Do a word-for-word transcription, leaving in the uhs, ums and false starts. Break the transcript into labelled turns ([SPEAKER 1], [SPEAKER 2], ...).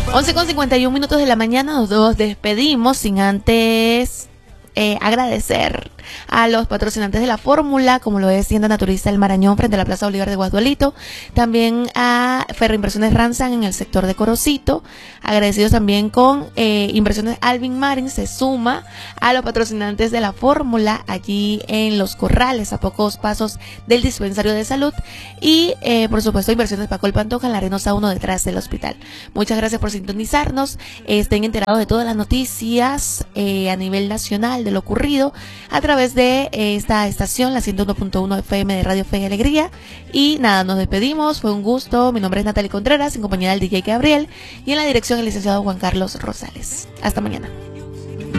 [SPEAKER 1] once con cincuenta y un minutos de la mañana, nos despedimos sin antes eh, agradecer a los patrocinantes de la fórmula, como lo es Tienda Naturista El Marañón frente a la Plaza Bolívar de Guasdualito, también a Ferroimpresiones Ranzan en el sector de Corocito, agradecidos también con eh, Inversiones Alvin Marin, se suma a los patrocinantes de la fórmula allí en Los Corrales, a pocos pasos del dispensario de salud, y eh, por supuesto Inversiones Pacol Pantoja en la Reynosa uno detrás del hospital. Muchas gracias por sintonizarnos, estén enterados de todas las noticias eh, a nivel nacional de lo ocurrido a través de esta estación, la ciento uno punto uno F M de Radio Fe y Alegría. Y nada, nos despedimos, fue un gusto. Mi nombre es Natalie Contreras, en compañía del D J Gabriel, y en la dirección el licenciado Juan Carlos Rosales. Hasta mañana.